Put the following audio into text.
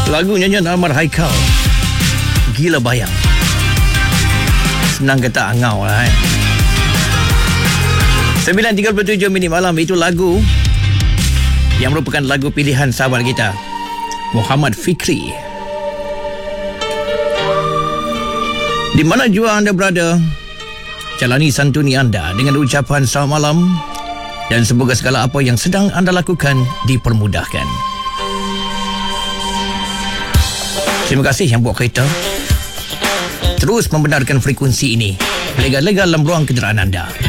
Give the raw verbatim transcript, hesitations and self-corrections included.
Lagu nyanyian Almar Haikal, Gila Bayang. Senang kata angau lah eh. sembilan tiga puluh tujuh minit malam. Itu lagu yang merupakan lagu pilihan sahabat kita Muhammad Fikri. Di mana jua anda berada, jalani santuni anda dengan ucapan selamat malam, dan semoga segala apa yang sedang anda lakukan dipermudahkan. Terima kasih yang buat kereta terus membenarkan frekuensi ini legal-legal dalam ruang kenderaan anda.